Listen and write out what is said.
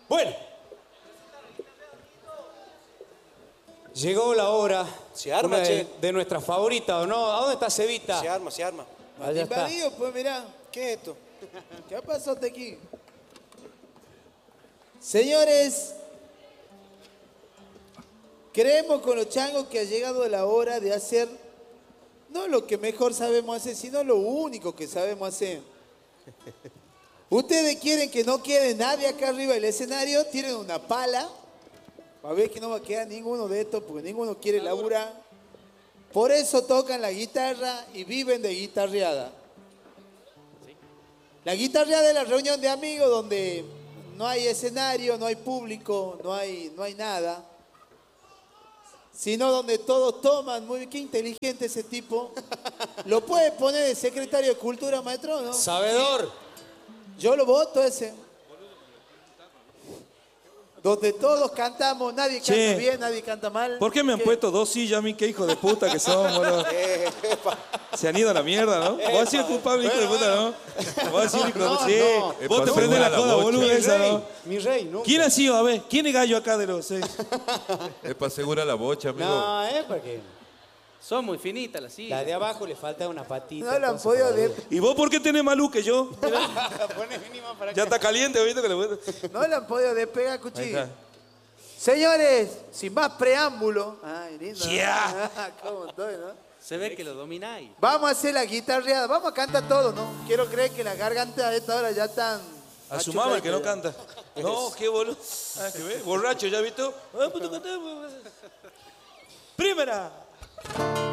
Bueno. Llegó la hora. Se arma, una che. de nuestras favoritas, ¿o no? ¿A dónde está Cevita? Se arma, se arma. Allá está. Invadido, pues mirá. ¿Qué es esto? ¿Qué pasó aquí? Señores, creemos con los changos que ha llegado la hora de hacer no lo que mejor sabemos hacer, sino lo único que sabemos hacer. Ustedes quieren que no quede nadie acá arriba del escenario, tienen una pala, para ver que no va a quedar ninguno de estos, porque ninguno quiere laburar. Por eso tocan la guitarra y viven de guitarreada. La guitarreada es la reunión de amigos donde no hay escenario, no hay público, no hay nada. Sino donde todos toman, muy bien, qué inteligente ese tipo. Lo puede poner el secretario de Cultura, maestro, ¿no? Sabedor. Yo lo voto ese. Donde todos cantamos, nadie Che. canta bien, nadie canta mal. ¿Por qué me han puesto dos sillas a mí? ¿Qué hijo de puta que son, boludo? Se han ido a la mierda, ¿no? Vos has sido culpable, hijo de puta, ¿no? Vos has sido hijo de puta. Sí. Vos te prendés la joda, boludo, esa, ¿no? Mi rey, nunca. ¿Quién ha sido? A ver, ¿quién es gallo acá de los seis? Es para asegurar la bocha, amigo. No, porque Son muy finitas las sillas. la de abajo le falta una patita. No la han entonces, podido para ver. ¿Y vos por qué tenés más luz que yo? Pone mínima para Ya acá. está caliente, ¿viste? Que le voy No le han podido despegar, Ahí cuchillo. está. Señores, sin más preámbulo. Ay, lindo. ¿no? Ya. ¿Cómo estoy, no? Se ve que lo domináis. Vamos a hacer la guitarreada. Vamos a cantar todo, ¿no? Quiero creer que la garganta a esta hora ya están... A su mamá, el que no canta. No, qué boludo. Ah, que ve, borracho, ¿ya visto? Ah, puto, cantá, pues. Primera.